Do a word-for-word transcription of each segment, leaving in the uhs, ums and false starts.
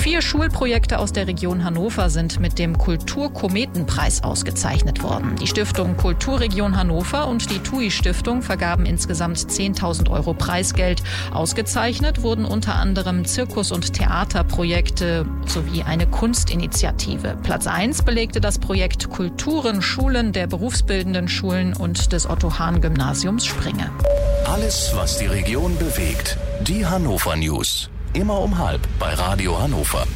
Vier Schulprojekte aus der Region Hannover sind mit dem Kulturkometenpreis ausgezeichnet worden. Die Stiftung Kulturregion Hannover und die T U I-Stiftung vergaben insgesamt zehntausend Euro Preisgeld. Ausgezeichnet wurden unter anderem Zirkus- und Theaterprojekte sowie eine Kunstinitiative. Platz eins belegte das Projekt Kulturen Schulen der berufsbildenden Schulen und des Otto-Hahn-Gymnasiums Springe. Alles, was die Region bewegt. Die Hannover News. Immer um halb bei Radio Hannover.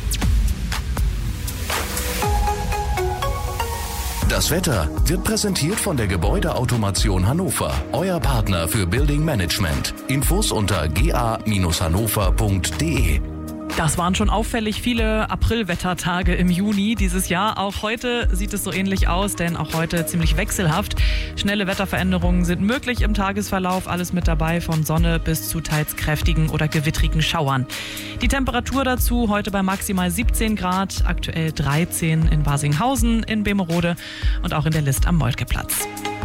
Das Wetter wird präsentiert von der Gebäudeautomation Hannover, euer Partner für Building Management. Infos unter g a Bindestrich hannover punkt d e. Das waren schon auffällig viele Aprilwettertage im Juni dieses Jahr. Auch heute sieht es so ähnlich aus, denn auch heute ziemlich wechselhaft. Schnelle Wetterveränderungen sind möglich im Tagesverlauf. Alles mit dabei, von Sonne bis zu teils kräftigen oder gewittrigen Schauern. Die Temperatur dazu heute bei maximal siebzehn Grad, aktuell dreizehn in Barsinghausen, in Bemerode und auch in der List am Moltkeplatz.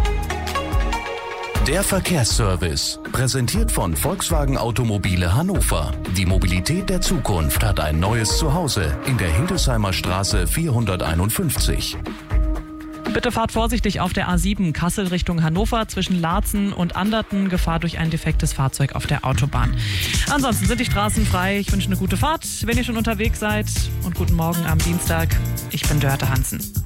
Der Verkehrsservice, präsentiert von Volkswagen Automobile Hannover. Die Mobilität der Zukunft hat ein neues Zuhause in der Hildesheimer Straße vierhunderteinundfünfzig. Bitte fahrt vorsichtig auf der A sieben Kassel Richtung Hannover zwischen Laatzen und Anderten. Gefahr durch ein defektes Fahrzeug auf der Autobahn. Ansonsten sind die Straßen frei. Ich wünsche eine gute Fahrt, wenn ihr schon unterwegs seid. Und guten Morgen am Dienstag. Ich bin Dörte Hansen.